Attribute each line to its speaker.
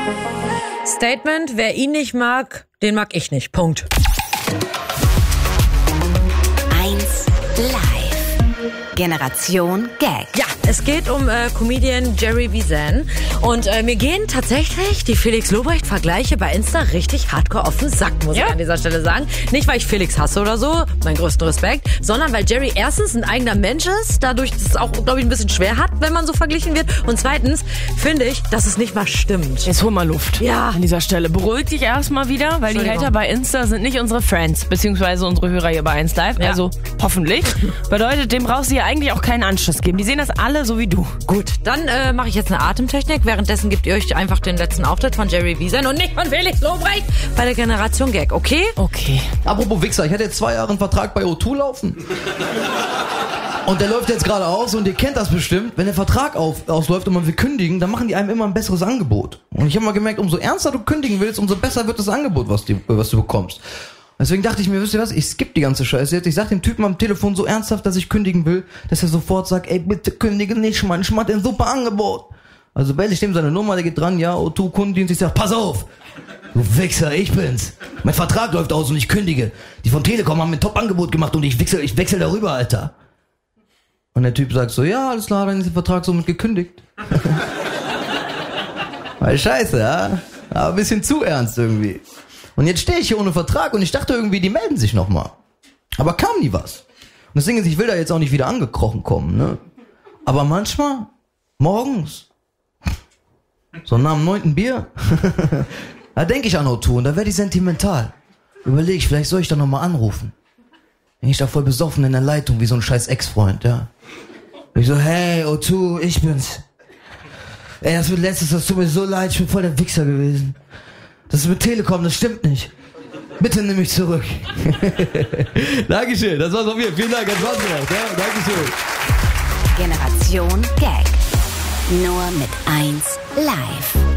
Speaker 1: Statement, wer ihn nicht mag, den mag ich nicht. Punkt.
Speaker 2: 1 Live. Generation Gag.
Speaker 1: Ja, es geht um Comedian Jerry Visan. Und mir gehen tatsächlich die Felix Lobrecht-Vergleiche bei Insta richtig hardcore auf den Sack, muss ich an dieser Stelle sagen. Nicht, weil ich Felix hasse oder so, meinen größten Respekt, sondern weil Jerry erstens ein eigener Mensch ist, dadurch es auch, glaube ich, ein bisschen schwer hat, wenn man so verglichen wird. Und zweitens finde ich, dass es nicht mal stimmt.
Speaker 3: Jetzt hol mal Luft.
Speaker 1: Ja.
Speaker 3: An dieser Stelle. Beruhig dich erstmal wieder, weil die Hater bei Insta sind nicht unsere Friends, beziehungsweise unsere Hörer hier bei 1 Live. Ja. Also hoffentlich. Bedeutet, dem brauchst du ja eigentlich auch keinen Anschluss geben. Die sehen das alle so wie du.
Speaker 1: Gut, dann mache ich jetzt eine Atemtechnik. Währenddessen gebt ihr euch einfach den letzten Auftritt von Jerry Visan und nicht von Felix Lobrecht bei der Generation Gag, okay?
Speaker 3: Okay.
Speaker 4: Apropos Wichser, ich hatte jetzt 2 Jahre einen Vertrag bei O2 laufen. Und der läuft jetzt gerade aus und ihr kennt das bestimmt. Wenn der Vertrag ausläuft und man will kündigen, dann machen die einem immer ein besseres Angebot. Und ich habe mal gemerkt, umso ernster du kündigen willst, umso besser wird das Angebot, was du bekommst. Deswegen dachte ich mir, wisst ihr was, ich skippe die ganze Scheiße jetzt. Ich sag dem Typen am Telefon so ernsthaft, dass ich kündigen will, dass er sofort sagt, ey, bitte kündige nicht, Mann, ich mach dir ein super Angebot. Also bell ich dem seine Nummer, der geht dran, ja, O2 Kundendienst, ich sag, pass auf, du Wichser, ich bin's. Mein Vertrag läuft aus und ich kündige. Die von Telekom haben mir ein Top-Angebot gemacht und ich wechsel darüber, Alter. Und der Typ sagt so, ja, alles klar, dann ist der Vertrag somit gekündigt. Weil scheiße, ja, aber ein bisschen zu ernst irgendwie. Und jetzt stehe ich hier ohne Vertrag und ich dachte irgendwie, die melden sich nochmal. Aber kam nie was. Und das Ding ist, ich will da jetzt auch nicht wieder angekrochen kommen, ne? Aber manchmal, morgens, so nach dem 9. Bier, da denke ich an O2 und da werde ich sentimental. Überlege ich, vielleicht soll ich da nochmal anrufen. Bin ich da voll besoffen in der Leitung, wie so ein scheiß Ex-Freund, ja. Ich so, hey, O2, ich bin's. Ey, das wird letztes, das tut mir so leid, ich bin voll der Wichser gewesen. Das ist mit Telekom, das stimmt nicht. Bitte nimm mich zurück. Dankeschön, das war's von mir. Vielen Dank, hat Spaß gemacht. Ja, Dankeschön.
Speaker 2: Generation Gag. Nur mit 1 Live.